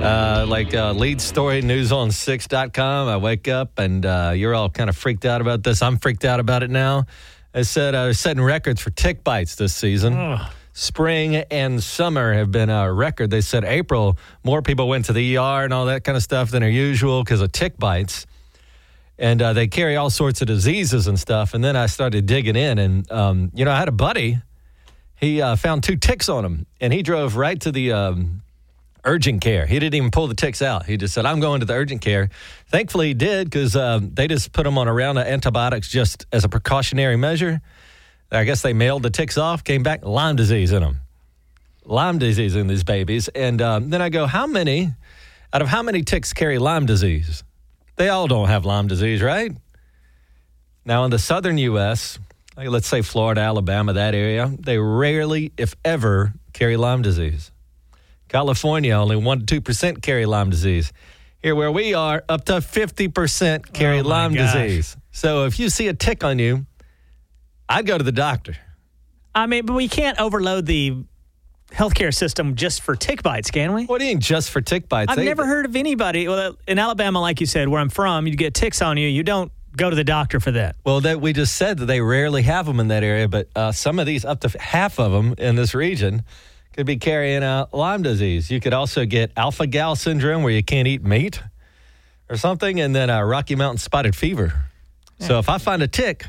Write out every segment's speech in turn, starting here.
Lead story, newson6.com. I wake up and you're all kind of freaked out about this. I'm freaked out about it now. It said I was setting records for tick bites this season. Ugh. Spring and summer have been a record. They said April, more people went to the ER and all that kind of stuff than are usual because of tick bites. And they carry all sorts of diseases and stuff. And then I started digging in. And, I had a buddy. He found 2 ticks on him. And he drove right to the urgent care. He didn't even pull the ticks out. He just said, I'm going to the urgent care. Thankfully, he did because they just put him on a round of antibiotics just as a precautionary measure. I guess they mailed the ticks off, came back, Lyme disease in them. Lyme disease in these babies. And then I go, how many ticks carry Lyme disease? They all don't have Lyme disease, right? Now, in the southern U.S., like let's say Florida, Alabama, that area, they rarely, if ever, carry Lyme disease. California, only 1% to 2% carry Lyme disease. Here where we are, up to 50% carry Lyme disease. So if you see a tick on you, I'd go to the doctor. I mean, but we can't overload the healthcare system just for tick bites, can we? What do you mean just for tick bites? I've never heard of anybody. Well, in Alabama, like you said, where I'm from, you get ticks on you. You don't go to the doctor for that. Well, we just said that they rarely have them in that area, but some of these, up to half of them in this region, could be carrying Lyme disease. You could also get alpha-gal syndrome, where you can't eat meat or something, and then Rocky Mountain spotted fever. Yeah. So if I find a tick,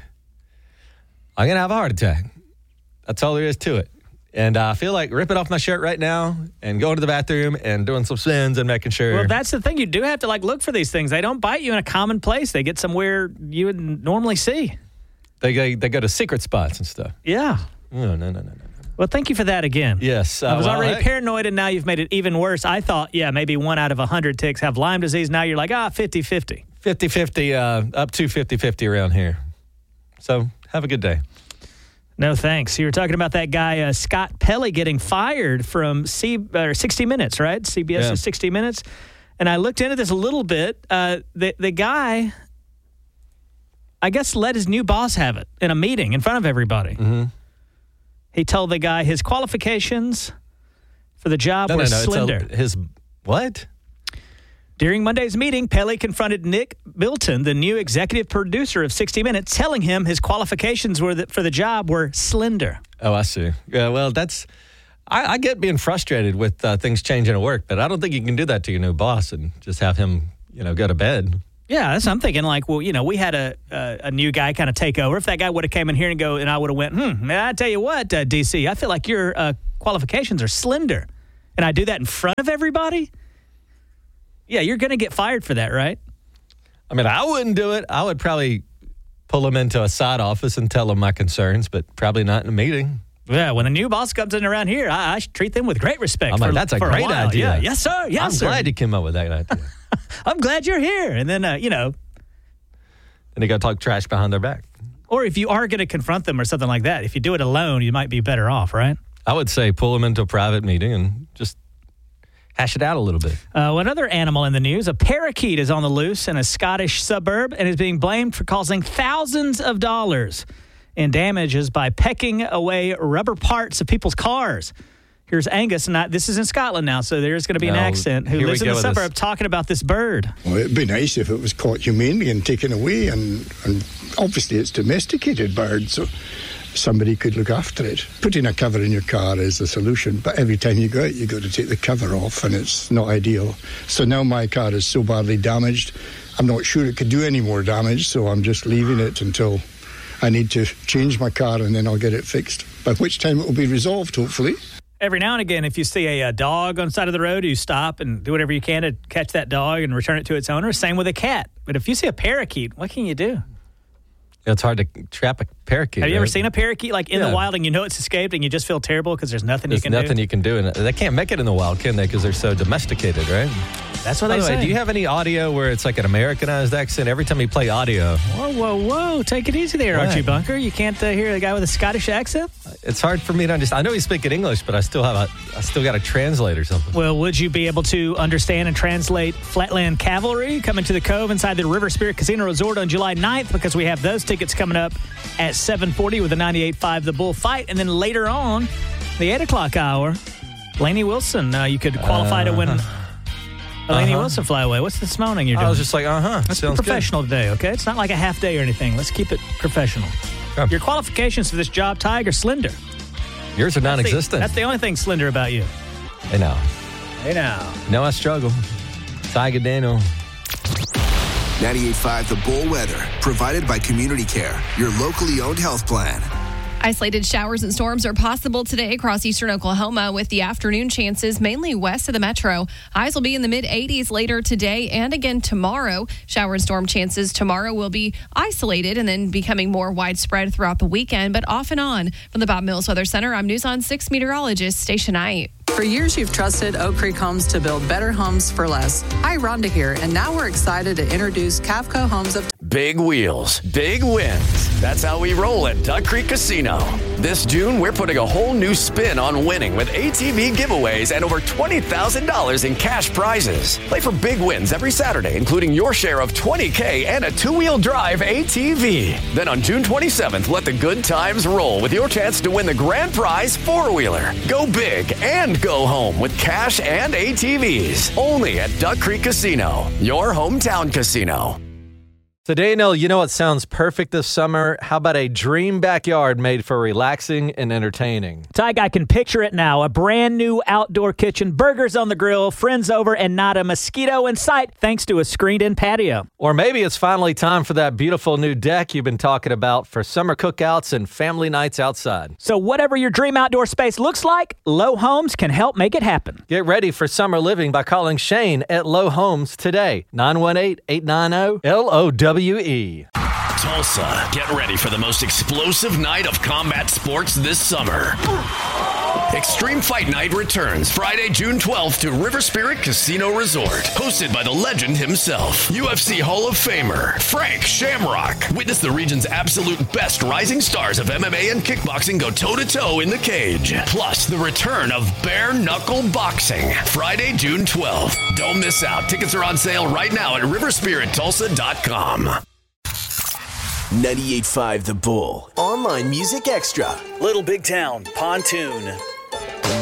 I'm going to have a heart attack. That's all there is to it. And I feel like ripping off my shirt right now and going to the bathroom and doing some spins and making sure. Well, that's the thing. You do have to look for these things. They don't bite you in a common place. They get somewhere you would normally see. They go to secret spots and stuff. Yeah. No. Well, thank you for that again. Yes. I was already paranoid, and now you've made it even worse. I thought, maybe 1 out of 100 ticks have Lyme disease. Now you're like, 50-50. 50-50, up to 50-50 around here. So have a good day. No, thanks. You were talking about that guy, Scott Pelley, getting fired from 60 Minutes, right? CBS's 60 Minutes. And I looked into this a little bit. The guy, I guess, let his new boss have it in a meeting in front of everybody. Mm-hmm. He told the guy his qualifications for the job were slender. His what? During Monday's meeting, Pelley confronted Nick Bilton, the new executive producer of 60 Minutes, telling him his qualifications for the job were slender. Oh, I see. Yeah, well, I get being frustrated with things changing at work, but I don't think you can do that to your new boss and just have him, go to bed. Yeah, that's what I'm thinking. We had a new guy kind of take over. If that guy would have came in here and I would have went, I tell you what, DC, I feel like your qualifications are slender. And I do that in front of everybody? Yeah, you're going to get fired for that, right? I mean, I wouldn't do it. I would probably pull him into a side office and tell him my concerns, but probably not in a meeting. Yeah, when a new boss comes in around here, I should treat them with great respect. That's a great idea. Yeah. Yes, sir. Yes, sir. I'm glad you came up with that idea. I'm glad you're here. And then, And you got to talk trash behind their back. Or if you are going to confront them or something like that, if you do it alone, you might be better off, right? I would say pull them into a private meeting and just hash it out a little bit. Another animal in the news, a parakeet is on the loose in a Scottish suburb and is being blamed for causing thousands of dollars in damages by pecking away rubber parts of people's cars. Here's Angus, and this is in Scotland now, so there's going to be an accent, who lives in the suburb talking about this bird. Well, it'd be nice if it was caught humanely and taken away, and obviously it's domesticated bird, so somebody could look after it. Putting a cover in your car is the solution, but every time you go out, you got to take the cover off, and it's not ideal. So now my car is so badly damaged, I'm not sure it could do any more damage, so I'm just leaving it until I need to change my car, and then I'll get it fixed, by which time it will be resolved, hopefully. Every now and again, if you see a dog on the side of the road, you stop and do whatever you can to catch that dog and return it to its owner. Same with a cat. But if you see a parakeet, what can you do? It's hard to trap a parakeet. Have you ever seen a parakeet in the wild and you know it's escaped and you just feel terrible because there's nothing you can do? There's nothing you can do. And they can't make it in the wild, can they? Because they're so domesticated, right? That's what they say. Do you have any audio where it's like an Americanized accent? Every time you play audio. Whoa. Take it easy there, Archie Bunker. You can't hear a guy with a Scottish accent? It's hard for me to understand. I know he's speaking English, but I still got to translate or something. Well, would you be able to understand and translate Flatland Cavalry coming to the Cove inside the River Spirit Casino Resort on July 9th? Because we have those tickets coming up at 7:40 with the 98.5 The Bullfight. And then later on, the 8 o'clock hour, Lainey Wilson, you could qualify to win Laney wants to fly away. What's this moaning you're doing? I was just like, Let's be professional today, okay? It's not like a half day or anything. Let's keep it professional. Okay. Your qualifications for this job, Tig, are slender. Yours are non-existent. That's the only thing slender about you. I know. Hey now. No, I struggle. Tiger Daniel. 98.5 The Bull weather, provided by Community Care, your locally owned health plan. Isolated showers and storms are possible today across eastern Oklahoma with the afternoon chances mainly west of the metro. Highs will be in the mid-80s later today and again tomorrow. Shower and storm chances tomorrow will be isolated and then becoming more widespread throughout the weekend, but off and on. From the Bob Mills Weather Center, I'm News on 6 meteorologist Stacia Knight. For years, you've trusted Oak Creek Homes to build better homes for less. Hi, Rhonda here, and now we're excited to introduce Cavco Homes of... Big wheels, big wins. That's how we roll at Duck Creek Casino. This June, we're putting a whole new spin on winning with ATV giveaways and over $20,000 in cash prizes. Play for big wins every Saturday, including your share of $20K and a two-wheel drive ATV. Then on June 27th, let the good times roll with your chance to win the grand prize four-wheeler. Go big and go home with cash and ATVs. Only at Duck Creek Casino, your hometown casino. So, Daniel, you know what sounds perfect this summer? How about a dream backyard made for relaxing and entertaining? Tig, I can picture it now. A brand new outdoor kitchen, burgers on the grill, friends over, and not a mosquito in sight thanks to a screened-in patio. Or maybe it's finally time for that beautiful new deck you've been talking about for summer cookouts and family nights outside. So whatever your dream outdoor space looks like, Low Homes can help make it happen. Get ready for summer living by calling Shane at Low Homes today. 918-890-LOWE. Tulsa, get ready for the most explosive night of combat sports this summer. Extreme Fight Night returns Friday, June 12th to River Spirit Casino Resort. Hosted by the legend himself, UFC Hall of Famer Frank Shamrock. Witness the region's absolute best rising stars of MMA and kickboxing go toe-to-toe in the cage. Plus, the return of bare knuckle boxing. Friday, June 12th. Don't miss out. Tickets are on sale right now at riverspirittulsa.com. 98.5 The Bull. Online Music Extra. Little Big Town, Pontoon.